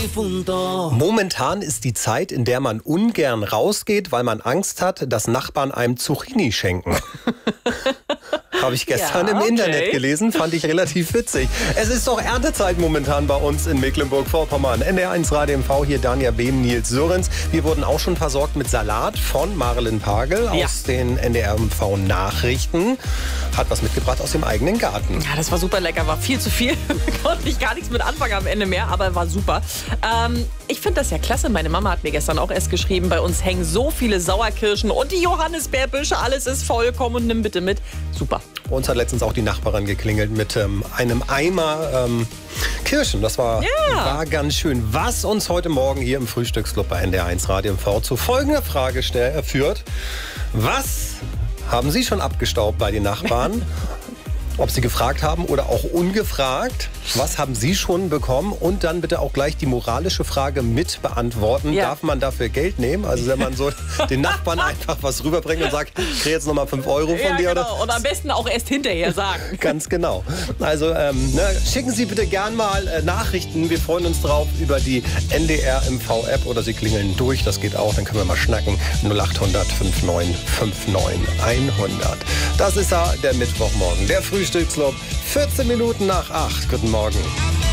difunto. Momentan ist die Zeit, in der man ungern rausgeht, weil man Angst hat, dass Nachbarn einem Zucchini schenken. Habe ich gestern im Internet gelesen, fand ich relativ witzig. Es ist doch Erntezeit momentan bei uns in Mecklenburg-Vorpommern. NDR1 Radio MV, hier Danja Behm, Nils Sörens. Wir wurden auch schon versorgt mit Salat von Marilyn Pagel aus den NDR MV Nachrichten. Hat was mitgebracht aus dem eigenen Garten. Ja, das war super lecker, war viel zu viel. Konnte ich gar nichts mit anfangen am Ende mehr, aber war super. Ich finde das ja klasse. Meine Mama hat mir gestern auch erst geschrieben, bei uns hängen so viele Sauerkirschen und die Johannisbeerbüsche, alles ist vollkommen und nimm bitte mit. Super. Bei uns hat letztens auch die Nachbarin geklingelt mit einem Eimer Kirschen. Das war ganz schön. Was uns heute Morgen hier im Frühstücksclub bei NDR1 Radio MV zu folgender Frage führt. Was haben Sie schon abgestaubt bei den Nachbarn? Ob Sie gefragt haben oder auch ungefragt. Was haben Sie schon bekommen? Und dann bitte auch gleich die moralische Frage mit beantworten. Ja. Darf man dafür Geld nehmen? Also wenn man so den Nachbarn einfach was rüberbringt und sagt, ich kriege jetzt nochmal 5 Euro von dir. Genau. Und am besten auch erst hinterher sagen. Ganz genau. Also schicken Sie bitte gern mal Nachrichten. Wir freuen uns drauf über die NDR MV App oder Sie klingeln durch. Das geht auch. Dann können wir mal schnacken. 0800 59 59 100. Das ist der Mittwochmorgen. Der Frühstücksclub. 14 Minuten nach 8. Guten Morgen.